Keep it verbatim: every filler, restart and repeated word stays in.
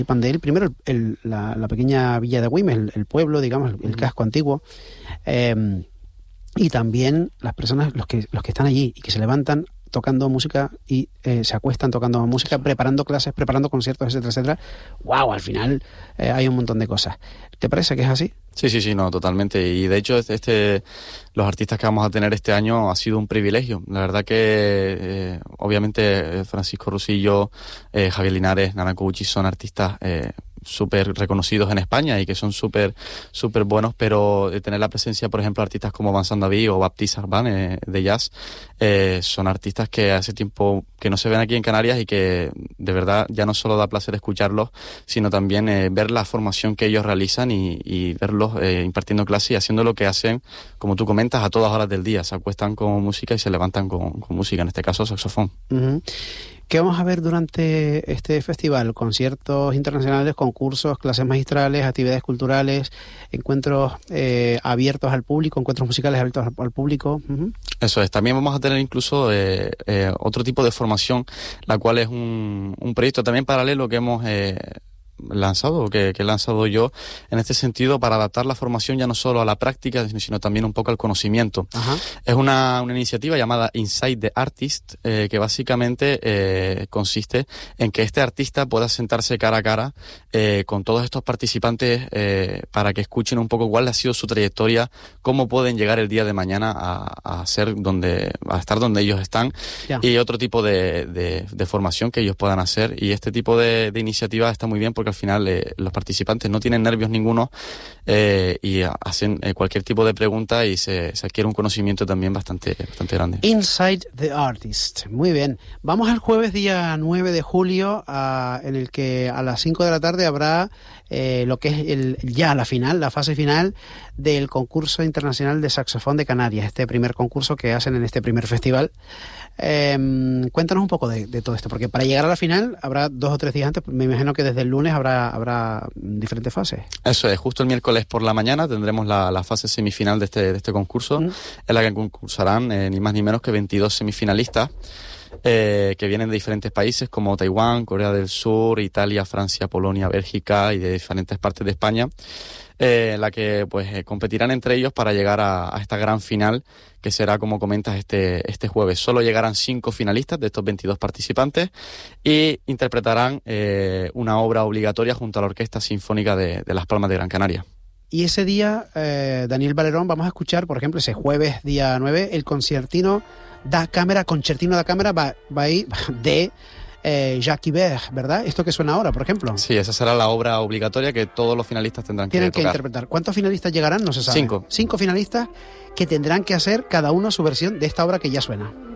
participan de él. Primero el, el, la, la pequeña villa de Güemes, el, el pueblo, digamos, el, el casco antiguo. Eh, y también las personas, los que, los que están allí y que se levantan tocando música y eh, se acuestan tocando música, preparando clases, preparando conciertos, etcétera, etcétera. ¡Wow! Al final eh, hay un montón de cosas. ¿Te parece que es así? Sí, sí, sí, no, totalmente. Y de hecho, este, los artistas que vamos a tener este año ha sido un privilegio. La verdad que, eh, obviamente, Francisco Rusillo, eh, Javier Linares, Nana Kouchi son artistas eh, súper reconocidos en España y que son súper súper buenos, pero de tener la presencia, por ejemplo, artistas como Vincent David o Baptiste Arban eh, de jazz, eh, son artistas que hace tiempo que no se ven aquí en Canarias y que de verdad ya no solo da placer escucharlos, sino también eh, ver la formación que ellos realizan y, y verlos eh, impartiendo clases y haciendo lo que hacen, como tú comentas, a todas horas del día. Se acuestan con música y se levantan con, con música, en este caso saxofón. Uh-huh. ¿Qué vamos a ver durante este festival? Conciertos internacionales, concursos, clases magistrales, actividades culturales, encuentros eh, abiertos al público, encuentros musicales abiertos al, al público. Uh-huh. Eso es. También vamos a tener incluso eh, eh, otro tipo de formación, la cual es un, un proyecto también paralelo que hemos eh, lanzado, que, que he lanzado yo en este sentido, para adaptar la formación ya no solo a la práctica, sino también un poco al conocimiento. Ajá. Es una, una iniciativa llamada Inside the Artist, eh, que básicamente eh, consiste en que este artista pueda sentarse cara a cara eh, con todos estos participantes eh, para que escuchen un poco cuál ha sido su trayectoria, cómo pueden llegar el día de mañana a, a ser donde, a estar donde ellos están, ya. Y otro tipo de, de, de formación que ellos puedan hacer. Y este tipo de, de iniciativa está muy bien porque al final eh, los participantes no tienen nervios ninguno eh, y hacen eh, cualquier tipo de pregunta y se, se adquiere un conocimiento también bastante, bastante grande. Inside the Artist. Muy bien. Vamos al jueves día nueve de julio a, en el que a las cinco de la tarde habrá eh, lo que es el, ya la final, la fase final del concurso internacional de saxofón de Canarias, este primer concurso que hacen en este primer festival. Eh, cuéntanos un poco de, de todo esto, porque para llegar a la final habrá dos o tres días antes, me imagino que desde el lunes habrá, habrá diferentes fases. Eso es, justo el miércoles por la mañana tendremos la, la fase semifinal de este, de este concurso, mm. en la que concursarán eh, ni más ni menos que veintidós semifinalistas eh, que vienen de diferentes países como Taiwán, Corea del Sur, Italia, Francia, Polonia, Bélgica y de diferentes partes de España, eh, en la que pues eh, competirán entre ellos para llegar a, a esta gran final, que será, como comentas, este, este jueves. Solo llegarán cinco finalistas de estos veintidós participantes y interpretarán eh, una obra obligatoria junto a la Orquesta Sinfónica de, de Las Palmas de Gran Canaria. Y ese día, eh, Daniel Valerón, vamos a escuchar, por ejemplo, ese jueves, día nueve, el concertino da cámara, concertino da cámara va, va a ir de eh, Jacques Ibert, ¿verdad? Esto que suena ahora, por ejemplo. Sí, esa será la obra obligatoria que todos los finalistas tendrán que Tienen tocar. que interpretar. ¿Cuántos finalistas llegarán? No se sabe. Cinco. Cinco finalistas que tendrán que hacer cada uno su versión de esta obra que ya suena.